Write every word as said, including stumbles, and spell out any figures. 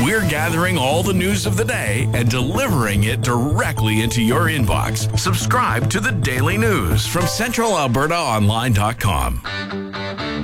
We're gathering all the news of the day and delivering it directly into your inbox. Subscribe to the Daily News from Central Alberta Online dot com.